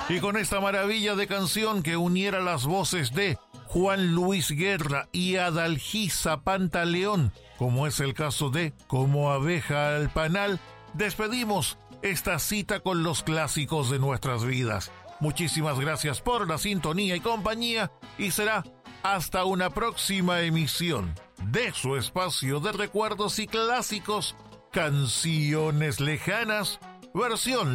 Y con esta maravilla de canción que uniera las voces de Juan Luis Guerra y Adalgisa Pantaleón, como es el caso de Como abeja al panal, despedimos esta cita con los clásicos de nuestras vidas. Muchísimas gracias por la sintonía y compañía, y será hasta una próxima emisión de su espacio de recuerdos y clásicos, Canciones Lejanas, versión